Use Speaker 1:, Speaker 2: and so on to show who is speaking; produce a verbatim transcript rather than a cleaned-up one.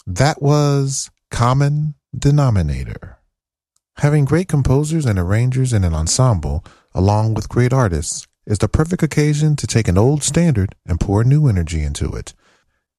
Speaker 1: That was Common Denominator. Having great composers and arrangers in an ensemble, along with great artists, is the perfect occasion to take an old standard and pour new energy into it.